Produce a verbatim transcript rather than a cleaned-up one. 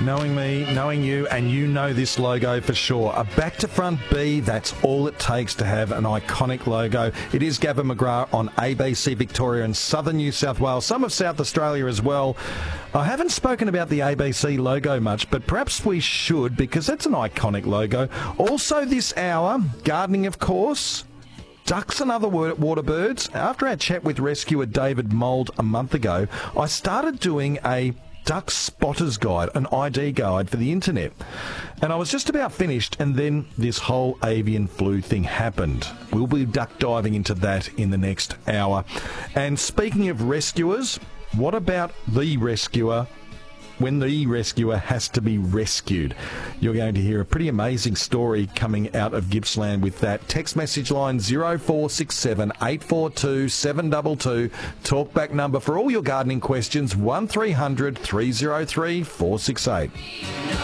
Knowing me, knowing you, and you know this logo for sure. A back-to-front B, that's all it takes to have an iconic logo. It is Gavin McGrath on A B C Victoria and Southern New South Wales, some of South Australia as well. I haven't spoken about the A B C logo much, but perhaps we should, because it's an iconic logo. Also this hour, gardening of course, ducks and other water birds. After our chat with rescuer David Mould a month ago, I started doing a duck spotters guide, an I D guide for the internet. And I was just about finished, and then this whole avian flu thing happened. We'll be duck diving into that in the next hour. And speaking of rescuers, what about the rescuer when the rescuer has to be rescued? You're going to hear a pretty amazing story coming out of Gippsland with that. Text message line zero four six seven, eight four two, seven two two. Talkback number for all your gardening questions, one three hundred, three oh three, four six eight.